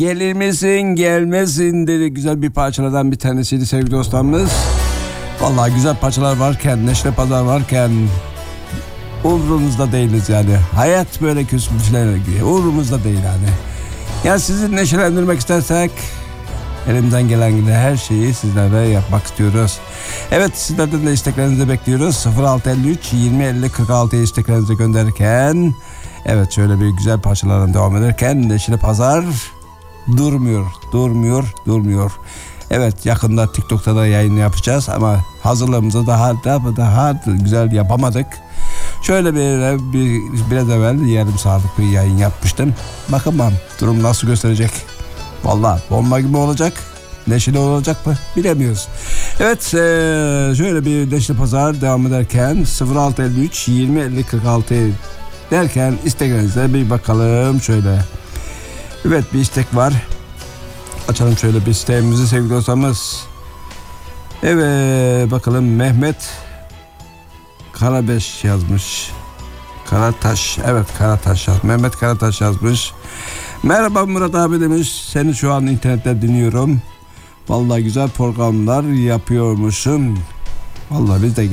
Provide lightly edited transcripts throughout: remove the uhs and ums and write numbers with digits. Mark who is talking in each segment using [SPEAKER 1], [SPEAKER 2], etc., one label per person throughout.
[SPEAKER 1] Gelir misin gelmesin dedi, güzel bir parçalardan bir tanesiydi sevgili dostlarımız. Vallahi güzel parçalar varken, Neşe Pazar varken umurumuzda değiliz yani. Hayat böyle küsmüşler gibi, umurumuzda değil yani. Yani sizi neşelendirmek istersek elimden gelen her şeyi sizlerle yapmak istiyoruz. Evet, sizlerden de isteklerinizi bekliyoruz. 0653 20 50 46 isteklerinizi gönderirken, evet şöyle bir güzel parçalardan devam ederken Neşe Pazar durmuyor. Evet, yakında TikTok'ta da yayın yapacağız ama hazırlığımızı daha güzel yapamadık. Şöyle biraz evvel yarım saatlik bir yayın yapmıştım. Bakalım durum nasıl gösterecek. Vallahi bomba gibi olacak. Neşeli olacak mı bilemiyoruz. Evet, şöyle bir Neşe Pazar devam ederken 0653 20 50 46 derken isteklerinize bir bakalım şöyle. Evet, bir istek var. Açalım şöyle bir isteğimizi sevgili dostlarımız. Evet bakalım, Mehmet Karabeş yazmış. Karataş, evet Karataş yazmış. Mehmet Karataş yazmış. Merhaba Murat abi demiş. Seni şu an internette dinliyorum. Vallahi güzel programlar yapıyormuşsun. Vallahi biz de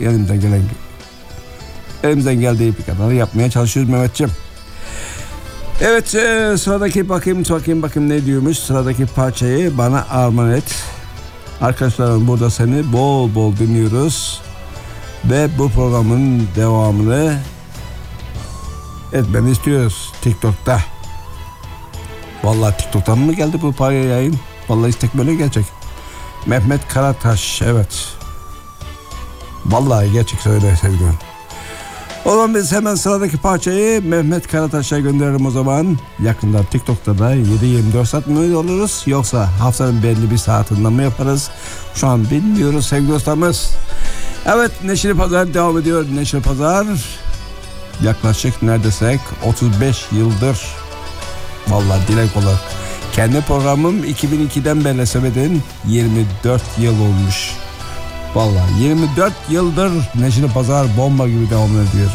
[SPEAKER 1] elimizden geldiği kadar yapmaya çalışıyoruz Mehmetciğim. Evet, sıradaki bakayım ne diyormuş. Sıradaki parçayı bana armağan et. Arkadaşlarım, burada seni bol bol dinliyoruz. Ve bu programın devamını etmeni istiyoruz TikTok'ta. Vallahi TikTok'tan mı geldi bu yayın? Vallahi istek böyle gelecek. Mehmet Karataş, evet. Vallahi gerçek söyle sevgilim. O zaman biz hemen sıradaki parçayı Mehmet Karataş'a gönderelim o zaman. Yakında TikTok'ta da 7-24 saat mi oluruz, yoksa haftanın belli bir saatinden mi yaparız? Şu an bilmiyoruz sevgili dostlarımız. Evet, Neşeli Pazar devam ediyor. Neşeli Pazar yaklaşık neredeyse 35 yıldır. Vallahi dile kolay. Kendi programım 2002'den beri sebedin 24 yıl olmuş. Vallahi 24 yıldır Neşeli Pazar bomba gibi devam ediyor.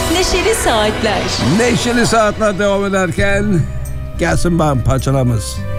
[SPEAKER 2] Neşeli Saatler.
[SPEAKER 1] Neşeli Saatler devam ederken gelsin bana parçalarımız.